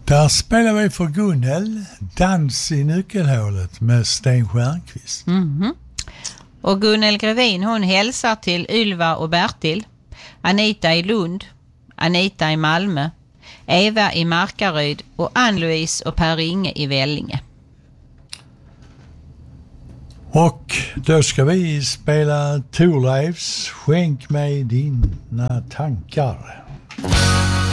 Där spelar vi för Gunnel, Dans i nyckelhålet med Sten Stjernqvist. Och Gunnel Grevin, hon hälsar till Ylva och Bertil, Anita i Lund, Anita i Malmö, Eva i Markaryd och Ann-Louise och Per Inge i Vellinge. Och då ska vi spela Thorleifs Skänk mig dina tankar.